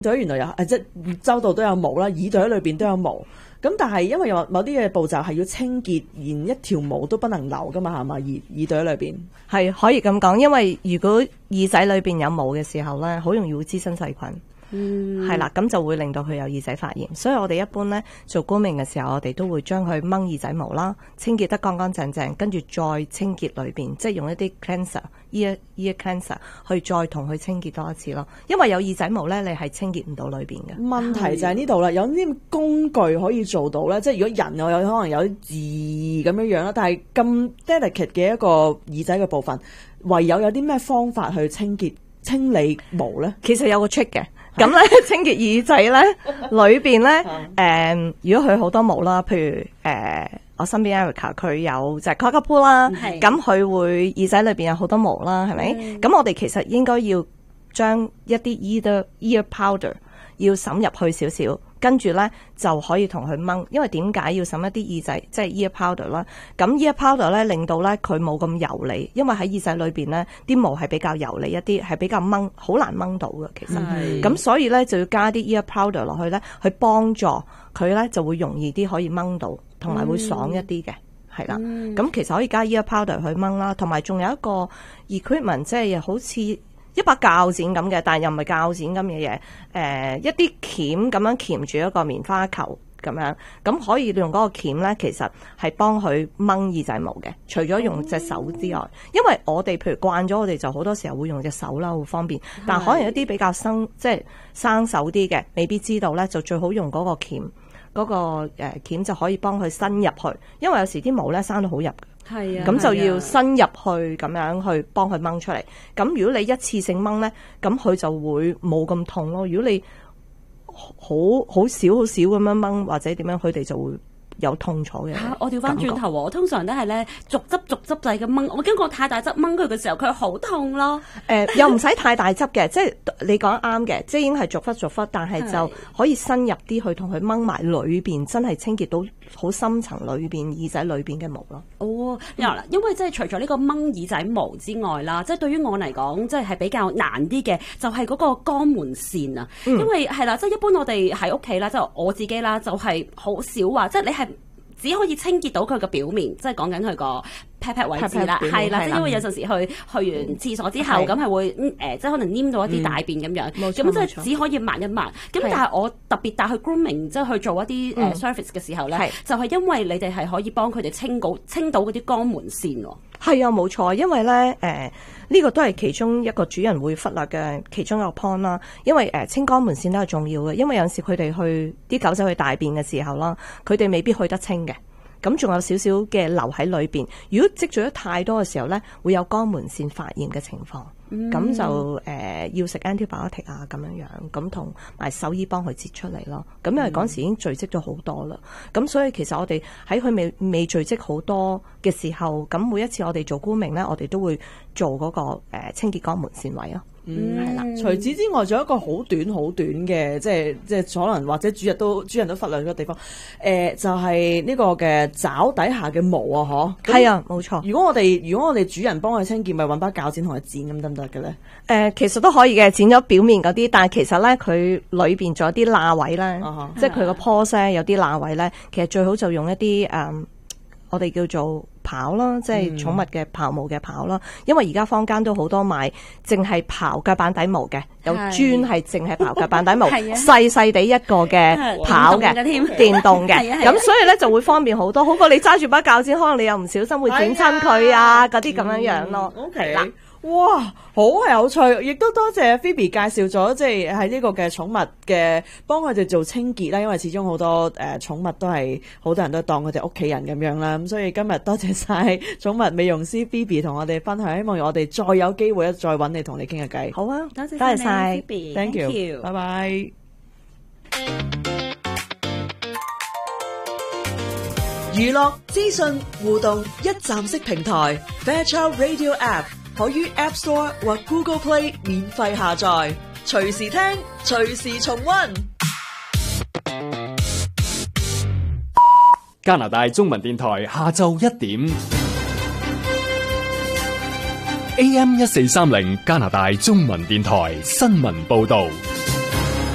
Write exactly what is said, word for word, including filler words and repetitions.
隊原來有誒，即係周到都有毛啦，耳朵裏邊都有毛。咁但係因為有某啲嘅步驟係要清潔，連一條毛都不能留噶嘛，係嘛？耳耳朵裏邊係可以咁講，因為如果耳仔裏邊有毛嘅時候咧，好容易會滋生細菌。 嗯， 係啦，咁就會令到佢有耳仔發炎，所以我哋一般咧做grooming嘅時候，我哋都會將佢掹耳仔毛啦，清潔得乾乾淨淨，跟住再清潔裏邊，即係用一啲 cleanser ear ear cleanser 去再同佢清潔多一次咯。因為有耳仔毛咧，你係清潔唔到裏邊嘅。 問題就係呢度啦，有啲工具可以做到咧，即係如果人又有可能有啲字咁樣樣啦，但係咁 delicate 嘅一個耳仔嘅部分，唯有有啲咩方法去清潔清理毛咧？ 其實有個 trick 嘅。咁咧清潔耳仔咧，裏邊咧，誒、呃，如果佢好多毛啦，譬如誒、呃，我身邊 Erica 佢有就係 cockapoo 啦，咁佢會耳仔裏邊有好多毛啦，係咪？咁我哋其實應該要將一啲 ear ear powder 要滲入去少少，跟住咧就可以同佢掹。因為點解要滲一啲耳仔，即係 ear powder 啦？咁 ear powder 咧令到咧佢冇咁油膩，因為喺耳仔裏邊咧啲毛係比較油膩一啲，係比較掹，好難掹到嘅其實。咁所以咧就要加啲 ear powder 落去咧，去幫助佢咧就會容易啲可以掹到，同埋會爽一啲嘅，係啦。咁其實可以加 ear powder 去掹啦，同埋仲有一個 equipment， 即係好似一把鉸剪咁嘅，但係又唔係鉸剪咁嘅嘢，誒、呃、一啲鉗咁樣鉗住一個棉花球咁樣，咁可以用嗰個鉗咧，其實係幫佢掹耳仔毛嘅。除咗用隻手之外，因為我哋譬如慣咗，我哋就好多時候會用隻手啦，好方便。但係可能一啲比較生即係生手啲嘅，未必知道咧，就最好用嗰個鉗，嗰、嗰個誒鉗就可以幫佢伸入去，因為有時啲毛咧生到好入。係啊，咁就要伸入去咁樣去幫佢掹出嚟。咁如果你一次性掹咧，咁佢就會冇咁痛咯。如果你好好少好少咁樣掹或者點樣，佢哋就會有痛楚嘅、啊。 我調翻轉頭，我通常都係咧逐汁逐汁仔咁掹。我經過太大汁掹佢嘅時候，佢好痛咯。誒、 呃，又唔使太大汁嘅，即係你講得啱嘅，即係已經係逐忽逐忽，但係就可以深入啲去同佢掹埋裏邊，真係清潔到好深層裏邊耳仔裏邊嘅毛咯。 哦，嗱，因為即係除咗呢個掹耳仔毛之外啦，即係對於我嚟講，即係係比較難啲嘅，就係嗰個肛門線啊。嗯、因為係啦，即係一般我哋喺屋企啦，即係我自己啦，就係好少話，即係你係只可以清潔到佢嘅表面，即係講緊佢個 pat pat 位置啦，係啦，即係因為有陣時去去完廁所之後，咁係會誒、呃，即係可能黏到一啲大便咁樣，咁即係只可以抹一抹。咁但係我特別帶去 grooming，即係去做一啲誒、嗯呃、service 嘅時候咧，就係、是、因為你哋係可以幫佢哋清到清到嗰啲肛門線喎。 係啊，冇錯，因為咧誒呢、呃這個都係其中一個主人會忽略嘅其中一個 point 啦。因為誒、呃、清肛門線都係重要嘅，因為有陣時佢哋去啲狗仔去大便嘅時候啦，佢哋未必去得清嘅。咁仲有少少嘅留喺裏邊，如果積聚咗太多嘅時候咧，會有肛門腺發炎嘅情況。咁、嗯、就誒、呃、要食 antibiotic 啊，咁樣樣，咁同埋獸醫幫佢擠出嚟咯。咁因為嗰時已經聚積咗好多啦，咁、嗯、所以其實我哋喺佢未未聚積好多嘅時候，咁每一次我哋做grooming咧，我哋都會做嗰、那個誒、呃、清潔肛門腺位咯。 嗯，係啦。除此之外，仲有一個好短好短嘅，即係即係可能或者主人都主人都忽略咗嘅地方。誒、呃，就係、是、呢個嘅爪底下嘅毛啊，嗬。係啊，冇錯。如果我哋如果我哋主人幫佢清潔，咪揾把鉸剪同佢剪咁得唔得嘅咧？誒、 呃，其實都可以嘅，剪咗表面嗰啲，但係其實咧佢裏邊仲有啲罅位咧，啊、即係佢個 pores 有啲罅位咧，其實最好就用一啲誒、嗯，我哋叫做刨啦，即係寵物嘅刨毛嘅刨啦，因為而家坊間都好多賣淨係刨腳板底毛嘅，有專係淨係刨腳板底毛，細細地一個嘅刨嘅，電動嘅，咁所以咧就會方便好多，好過你揸住把鉸剪，可能你又唔小心會整親佢啊，嗰啲咁樣樣咯。 嗯、OK 啦。哇，好有趣，亦都多謝 Phoebe 介紹咗，即係喺呢個嘅寵物嘅幫佢哋做清潔啦，因為始終好多誒寵物都係好多人都當佢哋屋企人咁樣啦，咁所以今日多謝晒寵物美容師 Phoebe 同我哋分享，希望我哋再有機會咧再揾你同你傾下偈。 好啊，多謝多謝晒 Phoebe，Thank you，拜拜。娛樂資訊互動一站式平台 Fairchild Radio App。可於 App Store 或 Google Play 免費下載，隨時聽，隨時重溫。 加拿大中文電台下晝一點 ，A M 一四三零加拿大中文電台新聞報道。